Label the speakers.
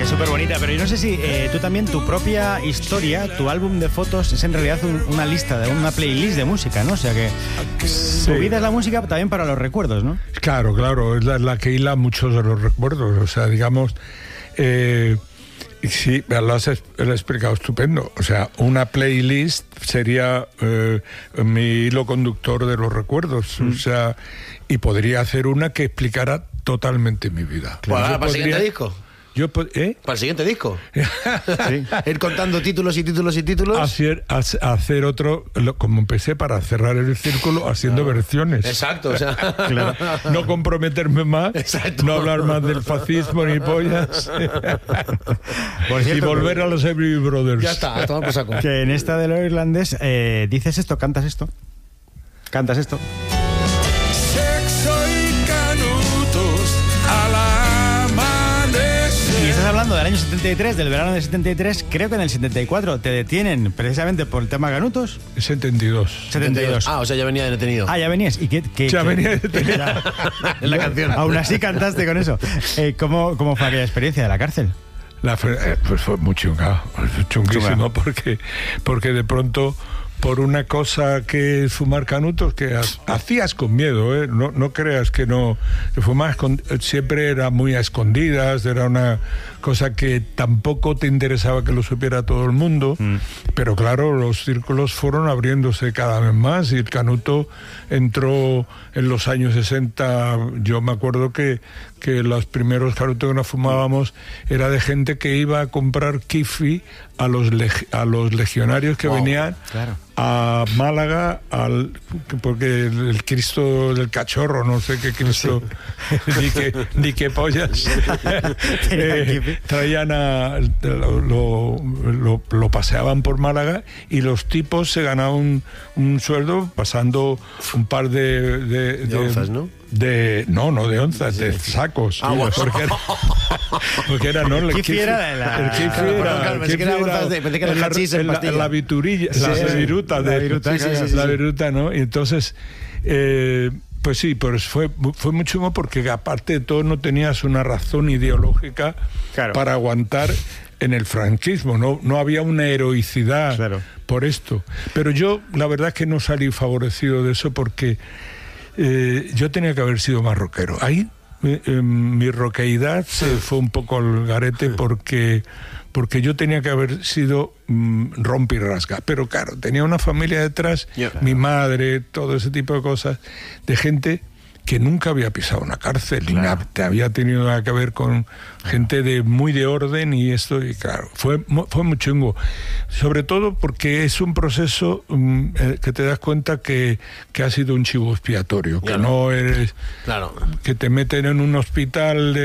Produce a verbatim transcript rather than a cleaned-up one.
Speaker 1: Que es súper bonita, pero yo no sé si eh, tú también, tu propia historia, tu álbum de fotos es en realidad un, una lista, de una playlist de música, ¿no? O sea que sí. Tu vida es la música también para los recuerdos, ¿no?
Speaker 2: Claro, claro, es la, la que hila muchos de los recuerdos, o sea, digamos... Eh, sí, lo has, lo has explicado estupendo. O sea, una playlist sería eh, mi hilo conductor de los recuerdos. Mm. O sea, y podría hacer una que explicara totalmente mi vida.
Speaker 3: Claro. ¿Para, para el siguiente disco?
Speaker 2: Yo, ¿eh?
Speaker 3: ¿Para el siguiente disco? Sí. Ir contando títulos y títulos y títulos.
Speaker 2: Hacer, hacer otro, como empecé, para cerrar el círculo, haciendo claro. versiones.
Speaker 3: Exacto, o sea.
Speaker 2: Claro. No comprometerme más, exacto. No hablar más del fascismo ni pollas. Por cierto, y volver a los Everly Brothers.
Speaker 3: Ya está, toma por saco.
Speaker 1: Que en esta de lo irlandés eh, dices esto, cantas esto. Cantas esto.
Speaker 4: Sexo y canutos a la...
Speaker 1: Y estás hablando del año setenta y tres, del verano del setenta y tres, creo que en el setenta y cuatro te detienen precisamente por el tema Canutos.
Speaker 2: setenta y dos.
Speaker 1: setenta y dos.
Speaker 3: Ah, o sea, ya venía detenido.
Speaker 1: Ah, ya venías. ¿Y qué? qué
Speaker 2: ya
Speaker 1: qué,
Speaker 2: venía detenido.
Speaker 3: En la canción.
Speaker 1: Aún así cantaste con eso. Eh, ¿cómo, ¿Cómo fue aquella experiencia de la cárcel?
Speaker 2: La, eh, pues fue muy chunga, chunguísimo, Chunga. porque, porque de pronto... por una cosa que es fumar canutos que hacías con miedo, ¿eh? no, no creas que no, que fumar con, siempre era muy a escondidas, era una cosa que tampoco te interesaba que lo supiera todo el mundo, mm. pero claro, los círculos fueron abriéndose cada vez más y el canuto entró en los años sesenta, yo me acuerdo que, que los primeros canutos que nos fumábamos era de gente que iba a comprar kifi a los, leg, a los legionarios que wow, venían
Speaker 1: claro.
Speaker 2: a Málaga, al, porque el, el Cristo del Cachorro, no sé qué Cristo, ni qué ni qué pollas, eh, traían a, lo, lo, lo, lo paseaban por Málaga y los tipos se ganaban un, un sueldo pasando un par de... De,
Speaker 3: de, de onzas, ¿no?
Speaker 2: De, no, no de onzas, sí, de sacos.
Speaker 3: Ah, bueno.
Speaker 2: Porque era, porque era, no,
Speaker 1: el kifi era la...
Speaker 2: El kifi era...
Speaker 3: Pensé que era onzas de... Pensé que era el hachís en pastilla.
Speaker 2: La viturilla, sí, la sí, viruta. De,
Speaker 1: la viruta,
Speaker 2: sí, sí, sí, la viruta, ¿no? Y entonces... Eh, pues sí, pues fue, fue muy chungo porque aparte de todo no tenías una razón ideológica claro. para aguantar en el franquismo, no, no había una heroicidad claro. por esto. Pero yo la verdad es que no salí favorecido de eso porque eh, yo tenía que haber sido más rockero. Ahí eh, eh, mi rockeidad se fue un poco al garete porque... porque yo tenía que haber sido mmm, rompe y rasga, pero claro, tenía una familia detrás, yeah. mi madre, todo ese tipo de cosas, de gente que nunca había pisado una cárcel, claro. ni había tenido nada que ver con gente de muy de orden y esto, y claro, fue, fue muy chungo, sobre todo porque es un proceso um, que te das cuenta que, que ha sido un chivo expiatorio, claro. que no eres,
Speaker 3: claro.
Speaker 2: que te meten en un hospital de